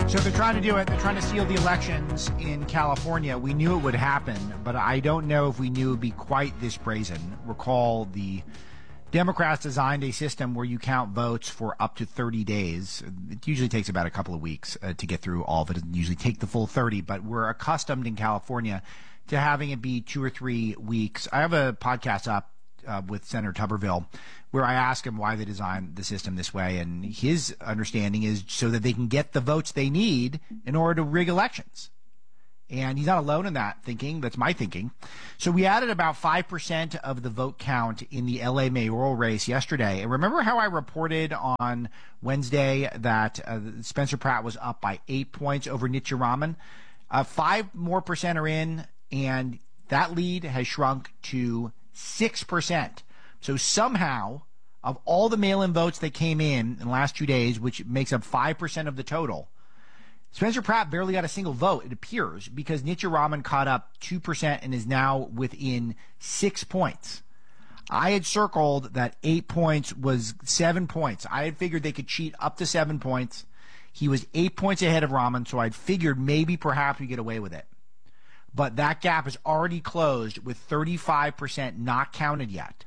So they're trying to do it. They're trying to steal the elections in California. We knew it would happen, but I don't know if we knew it would be quite this brazen. Recall the Democrats designed a system where you count votes for up to 30 days. It usually takes about a couple of weeks to get through all of it. It doesn't usually take the full 30, but we're accustomed in California to having it be 2 or 3 weeks. I have a podcast up with Senator Tuberville, where I ask him why they designed the system this way, and his understanding is so that they can get the votes they need in order to rig elections. And he's not alone in that thinking. That's my thinking. So we added about 5% of the vote count in the LA mayoral race yesterday. And remember how I reported on Wednesday that Spencer Pratt was up by 8 points over Nitya Raman? 5 more percent are in, and that lead has shrunk to 6%. So somehow, of all the mail-in votes that came in the last 2 days, which makes up 5% of the total, Spencer Pratt barely got a single vote, it appears, because Nitya Raman caught up 2% and is now within 6 points. I had circled that 8 points was 7 points. I had figured they could cheat up to 7 points. He was 8 points ahead of Raman, so I'd figured maybe perhaps we get away with it. But that gap is already closed with 35% not counted yet.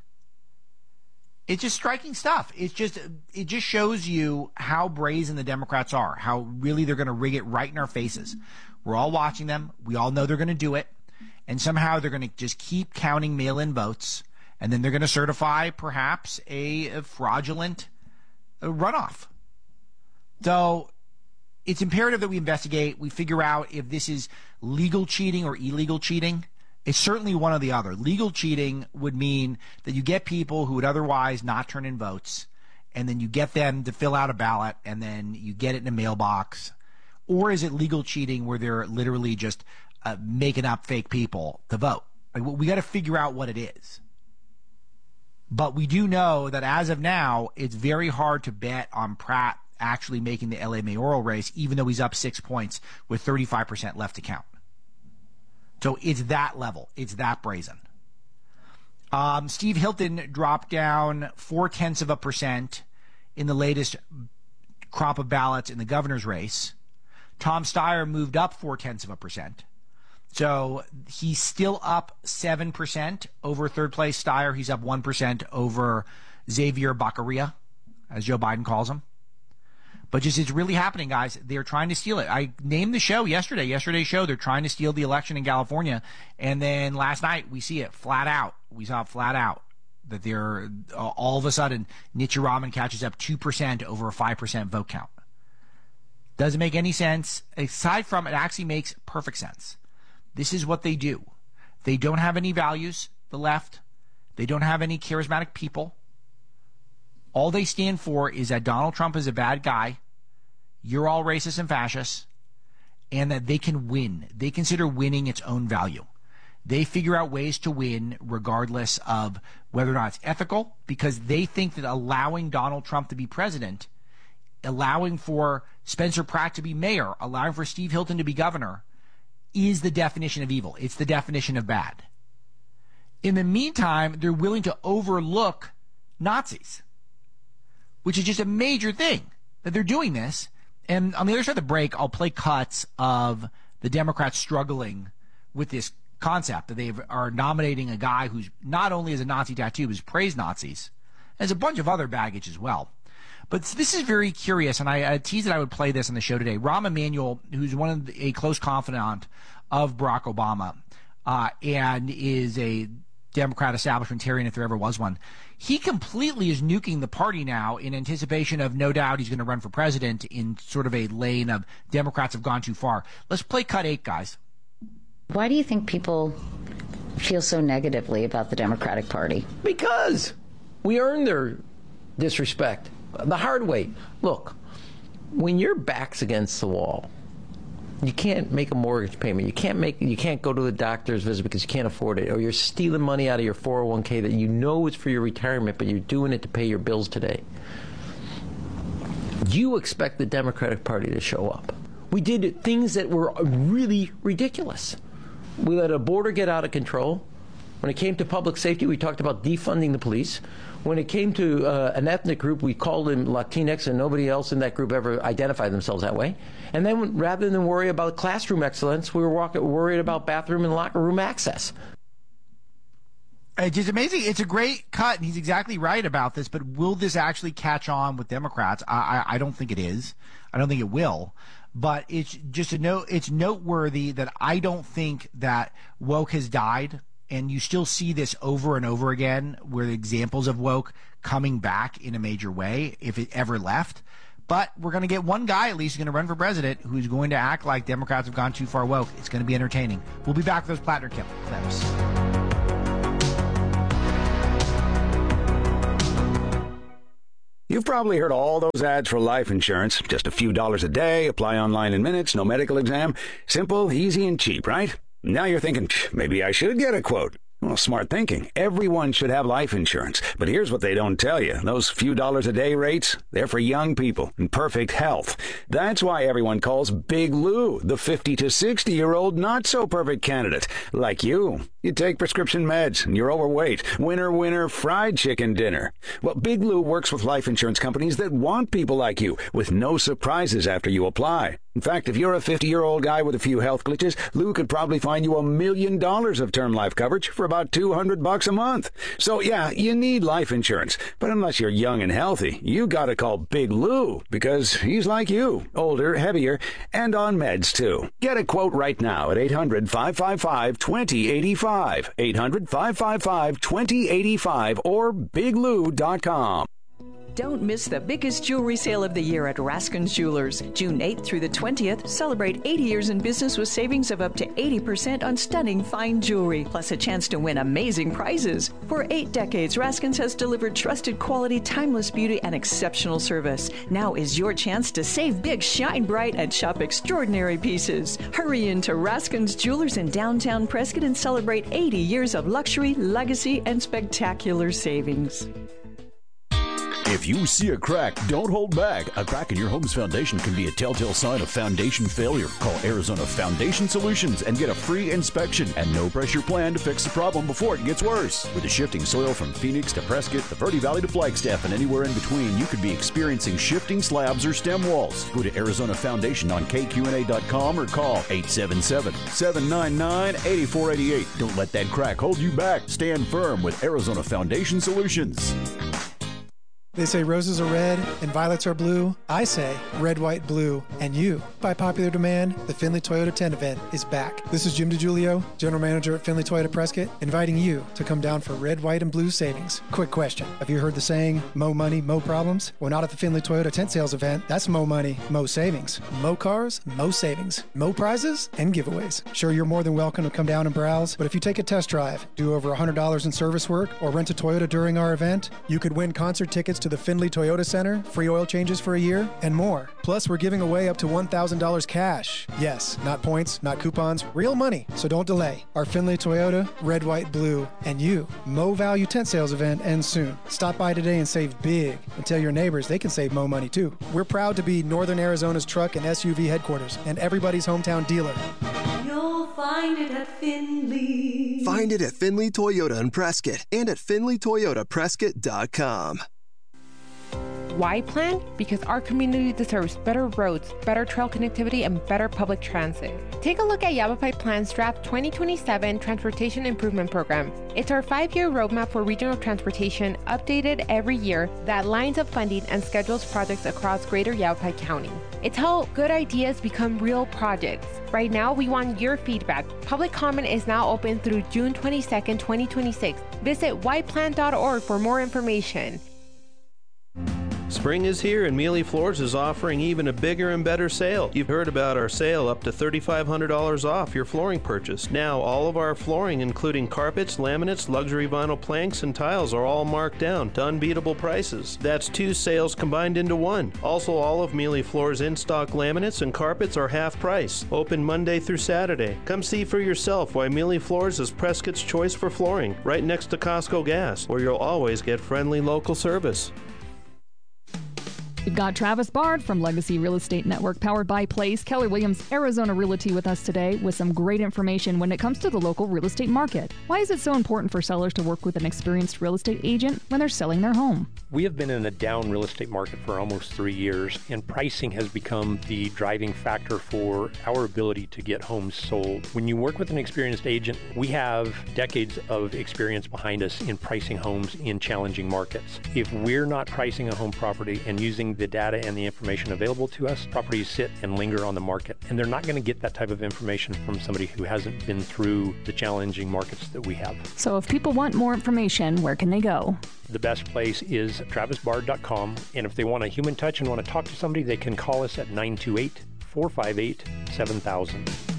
It's just striking stuff. It just shows you how brazen the Democrats are, how really they're going to rig it right in our faces. We're all watching them. We all know they're going to do it. And somehow they're going to just keep counting mail-in votes. And then they're going to certify perhaps a fraudulent runoff. So it's imperative that we investigate. We figure out if this is legal cheating or illegal cheating. It's certainly one or the other. Legal cheating would mean that you get people who would otherwise not turn in votes, and then you get them to fill out a ballot, and then you get it in a mailbox. Or is it legal cheating where they're literally just making up fake people to vote? Like, we got to figure out what it is. But we do know that as of now, it's very hard to bet on Pratt actually making the LA mayoral race, even though he's up 6 points with 35% left to count. So it's that level. It's that brazen. Steve Hilton dropped down 0.4% in the latest crop of ballots in the governor's race. Tom Steyer moved up 0.4%. So he's still up 7% over third place Steyer. He's up 1% over Xavier Baccaria, as Joe Biden calls him. But just, it's really happening, guys. They're trying to steal it. I named the show yesterday's show. They're trying to steal the election in California. And then last night, we see it flat out. We saw it flat out that they're all of a sudden, Nitya Raman catches up 2% over a 5% vote count. Doesn't make any sense. Aside from it actually makes perfect sense. This is what they do. They don't have any values, the left. They don't have any charismatic people. All they stand for is that Donald Trump is a bad guy, you're all racist and fascists, and that they can win. They consider winning its own value. They figure out ways to win regardless of whether or not it's ethical, because they think that allowing Donald Trump to be president, allowing for Spencer Pratt to be mayor, allowing for Steve Hilton to be governor, is the definition of evil. It's the definition of bad. In the meantime, they're willing to overlook Nazis, which is just a major thing that they're doing this. And on the other side of the break, I'll play cuts of the Democrats struggling with this concept that they are nominating a guy who's not only has a Nazi tattoo, but has praised Nazis. There's a bunch of other baggage as well. But this is very curious, and I teased that I would play this on the show today. Rahm Emanuel, who's a close confidant of Barack Obama, and is a Democrat establishmentarian if there ever was one, he completely is nuking the party now in anticipation of, no doubt, he's going to run for president in sort of a lane of Democrats have gone too far. Let's play cut 8, guys. Why do you think people feel so negatively about the Democratic Party? Because we earned their disrespect the hard way. Look, when your back's against the wall, you can't make a mortgage payment. You can't go to the doctor's visit because you can't afford it, or you're stealing money out of your 401k that you know is for your retirement, but you're doing it to pay your bills today. You expect the Democratic Party to show up. We did things that were really ridiculous. We let a border get out of control. When it came to public safety, we talked about defunding the police. When it came to an ethnic group, we called them Latinx, and nobody else in that group ever identified themselves that way. And then rather than worry about classroom excellence, we were worried about bathroom and locker room access. It's just amazing. It's a great cut, and he's exactly right about this, but will this actually catch on with Democrats? I don't think it is. I don't think it will. But it's just it's noteworthy that I don't think that woke has died. And you still see this over and over again, where the examples of woke coming back in a major way, if it ever left. But we're going to get one guy, at least, who's going to run for president, who's going to act like Democrats have gone too far woke. It's going to be entertaining. We'll be back with those Plattner clips. You've probably heard all those ads for life insurance. Just a few dollars a day, apply online in minutes, no medical exam. Simple, easy, and cheap, right? Now you're thinking, maybe I should get a quote. Well, smart thinking. Everyone should have life insurance. But here's what they don't tell you. Those few dollars a day rates, they're for young people in perfect health. That's why everyone calls Big Lou the 50 to 60-year-old not-so-perfect candidate. Like you. You take prescription meds and you're overweight. Winner, fried chicken dinner. Well, Big Lou works with life insurance companies that want people like you, with no surprises after you apply. In fact, if you're a 50-year-old guy with a few health glitches, Lou could probably find you $1 million of term life coverage for about $200 a month. So yeah, you need life insurance. But unless you're young and healthy, you gotta call Big Lou, because he's like you, older, heavier, and on meds too. Get a quote right now at 800-555-2085. 800-555-2085 or biglou.com. Don't miss the biggest jewelry sale of the year at Raskin's Jewelers. June 8th through the 20th, celebrate 80 years in business with savings of up to 80% on stunning fine jewelry, plus a chance to win amazing prizes. For 8 decades, Raskin's has delivered trusted quality, timeless beauty, and exceptional service. Now is your chance to save big, shine bright, and shop extraordinary pieces. Hurry into Raskin's Jewelers in downtown Prescott and celebrate 80 years of luxury, legacy, and spectacular savings. If you see a crack, don't hold back. A crack in your home's foundation can be a telltale sign of foundation failure. Call Arizona Foundation Solutions and get a free inspection and no-pressure plan to fix the problem before it gets worse. With the shifting soil from Phoenix to Prescott, the Verde Valley to Flagstaff, and anywhere in between, you could be experiencing shifting slabs or stem walls. Go to Arizona Foundation on KQNA.com or call 877-799-8488. Don't let that crack hold you back. Stand firm with Arizona Foundation Solutions. They say roses are red and violets are blue. I say red, white, blue, and you. By popular demand, the Findlay Toyota 10 event is back. This is Jim DiGiulio, General Manager at Findlay Toyota Prescott, inviting you to come down for red, white, and blue savings. Quick question. Have you heard the saying, mo money, mo problems? Well, not at the Findlay Toyota tent sales event. That's mo money, mo savings. Mo cars, mo savings. Mo prizes and giveaways. Sure, you're more than welcome to come down and browse, but if you take a test drive, do over $100 in service work, or rent a Toyota during our event, you could win concert tickets to the Findlay Toyota Center, free oil changes for a year, and more. Plus, we're giving away up to $1,000 cash. Yes, not points, not coupons, real money. So don't delay. Our Findlay Toyota, red, white, blue, and you, Mo Value tent sales event ends soon. Stop by today and save big. And tell your neighbors they can save Mo money too. We're proud to be Northern Arizona's truck and SUV headquarters and everybody's hometown dealer. You'll find it at Findlay. Find it at Findlay Toyota in Prescott and at FindlayToyotaPrescott.com. Why plan? Because our community deserves better roads, better trail connectivity, and better public transit. Take a look at Yavapai Plan's Draft 2027 Transportation Improvement Program. It's our 5-year roadmap for regional transportation, updated every year, that lines up funding and schedules projects across greater Yavapai County. It's how good ideas become real projects. Right now, we want your feedback. Public comment is now open through June 22nd, 2026. Visit yplan.org for more information. Spring is here and Mealy Floors is offering even a bigger and better sale. You've heard about our sale up to $3,500 off your flooring purchase. Now all of our flooring, including carpets, laminates, luxury vinyl planks, and tiles, are all marked down to unbeatable prices. That's 2 sales combined into one. Also, all of Mealy Floors in-stock laminates and carpets are half price. Open Monday through Saturday. Come see for yourself why Mealy Floors is Prescott's choice for flooring, right next to Costco Gas, where you'll always get friendly local service. We've got Travis Bard from Legacy Real Estate Network, powered by Place, Keller Williams Arizona Realty, with us today with some great information when it comes to the local real estate market. Why is it so important for sellers to work with an experienced real estate agent when they're selling their home? We have been in a down real estate market for almost 3 years, and pricing has become the driving factor for our ability to get homes sold. When you work with an experienced agent, we have decades of experience behind us in pricing homes in challenging markets. If we're not pricing a home property and using the data and the information available to us, properties sit and linger on the market, and they're not going to get that type of information from somebody who hasn't been through the challenging markets that we have. So if people want more information, where can they go? The best place is travisbard.com, and if they want a human touch and want to talk to somebody, they can call us at 928-458-7000.